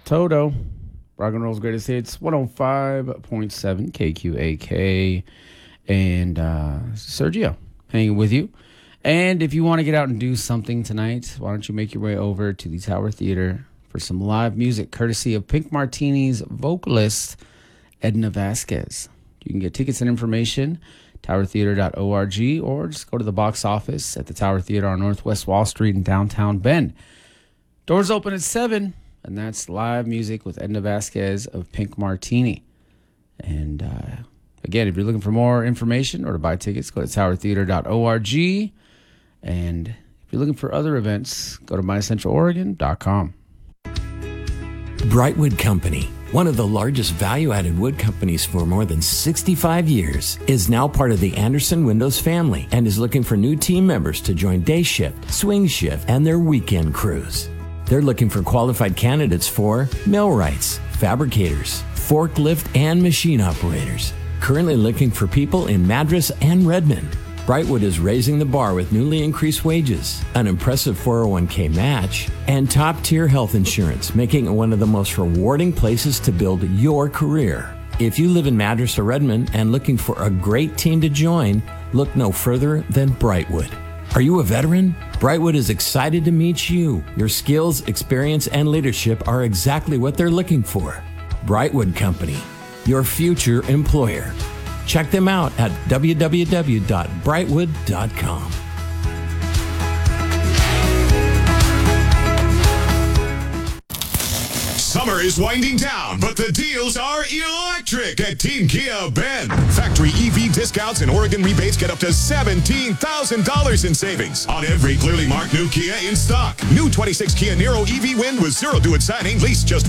Toto, Rock and Roll's Greatest Hits, 105.7 KQAK, and Sergio hanging with you. And if you want to get out and do something tonight, why don't you make your way over to the Tower Theater for some live music, courtesy of Pink Martini's vocalist, Edna Vasquez. You can get tickets and information, towertheater.org, or just go to the box office at the Tower Theater on Northwest Wall Street in downtown Bend. Doors open at 7, and that's live music with Edna Vasquez of Pink Martini. And again, if you're looking for more information or to buy tickets, go to towertheater.org. And if you're looking for other events, go to mycentraloregon.com. Brightwood Company, one of the largest value-added wood companies for more than 65 years, is now part of the Anderson Windows family and is looking for new team members to join day shift, swing shift, and their weekend crews. They're looking for qualified candidates for millwrights, fabricators, forklift, and machine operators. Currently looking for people in Madras and Redmond. Brightwood is raising the bar with newly increased wages, an impressive 401k match, and top-tier health insurance, making it one of the most rewarding places to build your career. If you live in Madras or Redmond and looking for a great team to join, look no further than Brightwood. Are you a veteran? Brightwood is excited to meet you. Your skills, experience, and leadership are exactly what they're looking for. Brightwood Company, your future employer. Check them out at www.brightwood.com. Summer is winding down, but the deals are electric at Team Kia Bend. Factory EV discounts and Oregon rebates get up to $17,000 in savings on every clearly marked new Kia in stock. New 26 Kia Niro EV Wind with zero due at signing, lease just